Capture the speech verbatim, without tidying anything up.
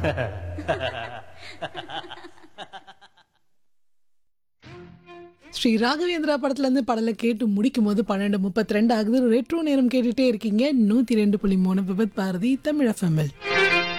ஸ்ரீ ராகவேந்திரா படத்துல இருந்து பாடலை கேட்டு முடிக்கும் போது பன்னெண்டு முப்பத்தி ரெண்டு ஆகுது. ரெட்ரோ நேரம் கேட்டுட்டே இருக்கீங்க. நூத்தி ரெண்டு புள்ளி மூணு விபத் பாரதி தமிழ் எஃப்எம்எல்.